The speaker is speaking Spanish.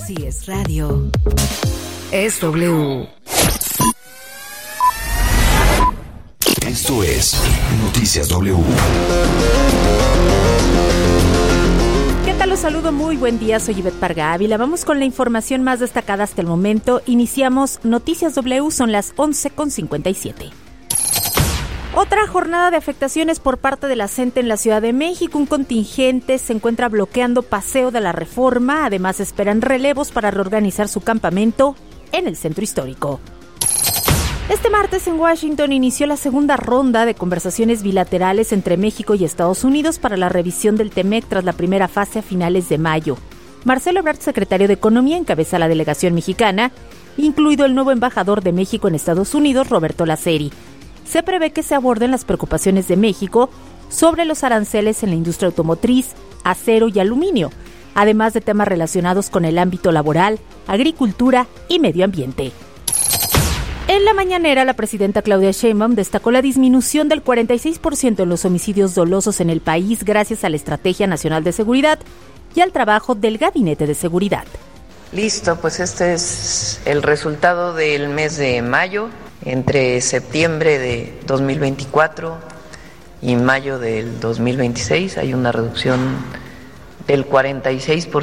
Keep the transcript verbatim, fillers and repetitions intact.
Si es radio, es W. Esto es Noticias W. ¿Qué tal? Los saludo, muy buen día, soy Ivette Parga Ávila. Vamos con la información más destacada hasta el momento. Iniciamos Noticias W, son las once con cincuenta y siete. Otra jornada de afectaciones por parte de la C E N T E en la Ciudad de México. Un contingente se encuentra bloqueando Paseo de la Reforma. Además, esperan relevos para reorganizar su campamento en el centro histórico. Este martes en Washington inició la segunda ronda de conversaciones bilaterales entre México y Estados Unidos para la revisión del TEMEC tras la primera fase a finales de mayo. Marcelo Ebrard, secretario de Economía, encabeza la delegación mexicana, incluido el nuevo embajador de México en Estados Unidos, Roberto Laceri. Se prevé que se aborden las preocupaciones de México sobre los aranceles en la industria automotriz, acero y aluminio, además de temas relacionados con el ámbito laboral, agricultura y medio ambiente. En la mañanera, la presidenta Claudia Sheinbaum destacó la disminución del cuarenta y seis por ciento en los homicidios dolosos en el país gracias a la Estrategia Nacional de Seguridad y al trabajo del Gabinete de Seguridad. Listo, pues este es el resultado del mes de mayo. Entre septiembre de dos mil veinticuatro y mayo del dos mil veintiséis hay una reducción del cuarenta y seis por ciento